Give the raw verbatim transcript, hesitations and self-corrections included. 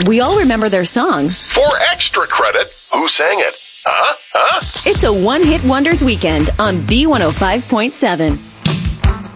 We all remember their song. For extra credit, who sang it? Huh? Huh? It's a one-hit wonders weekend on B one oh five point seven.